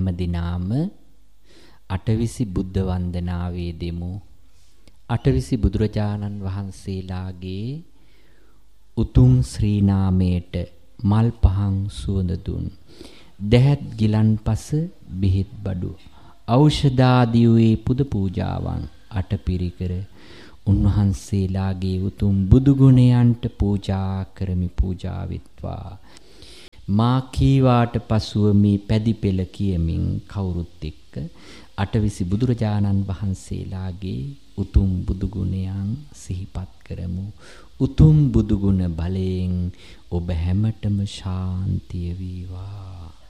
හැම දිනාම අටවිසි බුද්ධ වන්දනාවේ දෙමු. අටවිසි බුදුරජාණන් වහන්සේලාගේ උතුම් ශ්‍රී නාමයට මල් පහන් සුවඳ දුන් දැහැත් ගිලන්පස බෙහෙත් බඩු ඖෂධාදී වූ පුද පූජාවන් අටපිරිකර උන්වහන්සේලාගේ උතුම් බුදු ගුණයන්ට පූජා කරමි. පූජා වෙත්වා. මා කීවාට පසුව මේ පැදි පෙළ කියමින් කවුරුත් එක්ක අටවිසි බුදුරජාණන් වහන්සේලාගේ උතුම් බුදු ගුණයන් සිහිපත් කරමු. උතුම් බුදු ගුණ බලයෙන් ඔබ හැමතෙම ශාන්තිය වේවා.